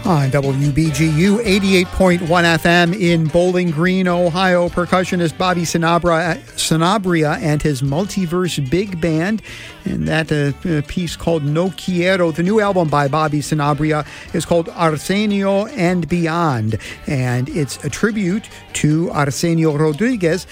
On WBGU 88.1 FM in Bowling Green, Ohio, percussionist Bobby Sanabria and his Multiverse Big Band. And that piece called No Quiero. The new album by Bobby Sanabria is called Arsenio and Beyond. And it's a tribute to Arsenio Rodriguez,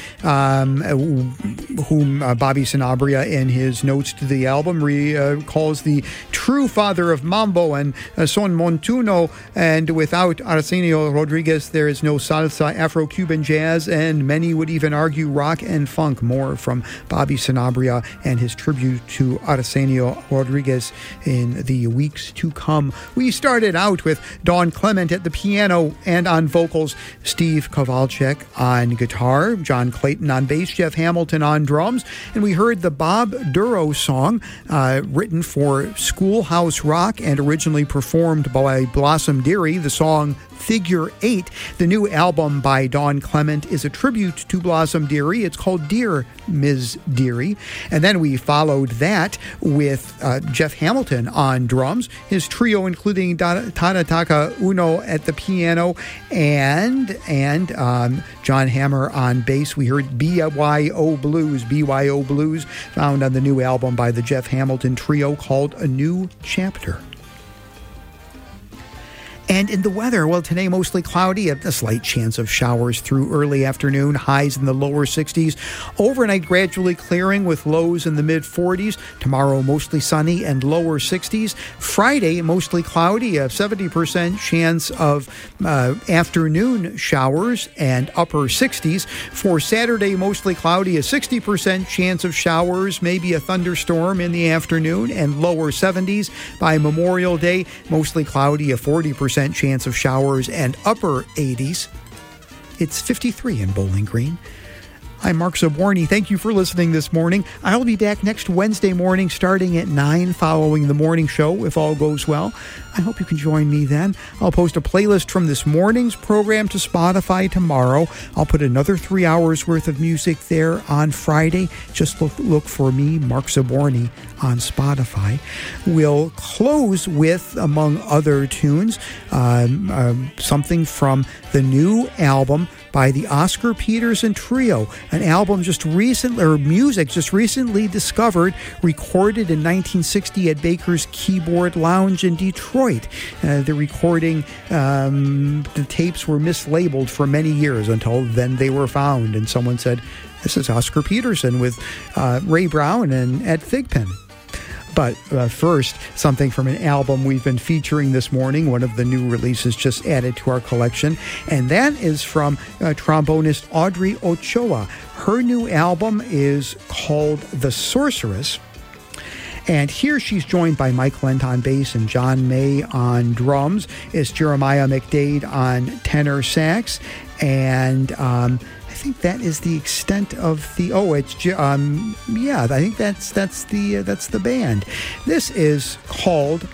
whom Bobby Sanabria, in his notes to the album, calls the true father of mambo and son montuno. And without Arsenio Rodriguez, there is no salsa, Afro-Cuban jazz, and many would even argue rock and funk. More from Bobby Sanabria and his tribute to Arsenio Rodriguez in the weeks to come. We started out with Don Clement at the piano and on vocals, Steve Kowalczyk on guitar, John Clayton on bass, Jeff Hamilton on drums, and we heard the Bob Duro song written for Schoolhouse Rock and originally performed by Blossom Dearie, the song Figure 8. The new album by Don Clement is a tribute to Blossom Dearie. It's called Dear Ms. Dearie. And then we followed that with Jeff Hamilton on drums, his trio including Tadataka Uno at the piano, and John Hammer on bass. We heard BYO Blues, found on the new album by the Jeff Hamilton trio called A New Chapter. And in the weather, well, today mostly cloudy, a slight chance of showers through early afternoon, highs in the lower 60s. Overnight gradually clearing with lows in the mid-40s. Tomorrow mostly sunny and lower 60s. Friday mostly cloudy, a 70% chance of afternoon showers and upper 60s. For Saturday, mostly cloudy, a 60% chance of showers, maybe a thunderstorm in the afternoon, and lower 70s. By Memorial Day, mostly cloudy, a 40% chance of showers and upper 80s. It's 53 in Bowling Green. I'm Mark Zaborny. Thank you for listening this morning. I'll be back next Wednesday morning starting at 9 following the morning show, if all goes well. I hope you can join me then. I'll post a playlist from this morning's program to Spotify tomorrow. I'll put another 3 hours worth of music there on Friday. Just look for me, Mark Zaborny, on Spotify. We'll close with, among other tunes, something from the new album by the Oscar Peterson Trio, an album music just recently discovered, recorded in 1960 at Baker's Keyboard Lounge in Detroit. The recording, the tapes were mislabeled for many years until then they were found, and someone said, "This is Oscar Peterson with Ray Brown and Ed Thigpen." But first, something from an album we've been featuring this morning, one of the new releases just added to our collection, and that is from trombonist Audrey Ochoa. Her new album is called The Sorceress, and here she's joined by Mike Lent on bass and John May on drums. It's Jeremiah McDade on tenor sax, and I think that is the extent of the. I think that's the band. This is called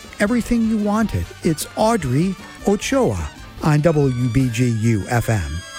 Everything You Wanted. It's Audrey Ochoa on WBGU FM.